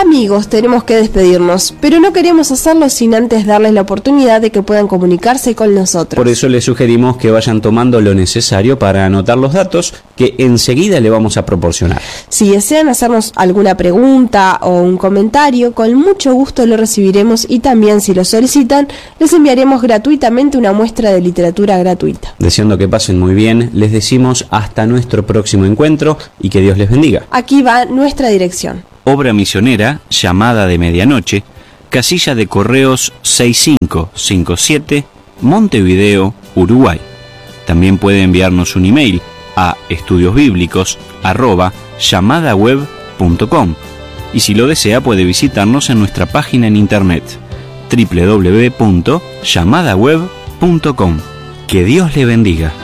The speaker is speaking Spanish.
Amigos, tenemos que despedirnos, pero no queremos hacerlo sin antes darles la oportunidad de que puedan comunicarse con nosotros. Por eso les sugerimos que vayan tomando lo necesario para anotar los datos que enseguida le vamos a proporcionar. Si desean hacernos alguna pregunta o un comentario, con mucho gusto lo recibiremos y también, si lo solicitan, les enviaremos gratuitamente una muestra de literatura gratuita. Deseando que pasen muy bien, les decimos hasta nuestro próximo encuentro y que Dios les bendiga. Aquí va nuestra dirección. Obra misionera, Llamada de Medianoche, casilla de correos 6557, Montevideo, Uruguay. También puede enviarnos un email a estudiosbiblicos@llamadaweb.com y si lo desea puede visitarnos en nuestra página en internet www.llamadaweb.com. Que Dios le bendiga.